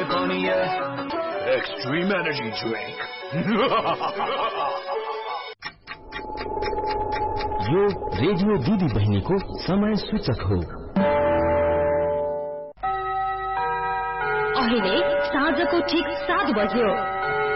में पानी है, एक्सट्रीम एनर्जी ड्रिंक। यो रेडियो दिदी बहिनीको समय सूचक हो। अहिले साँझको ठीक 7 बज्यो।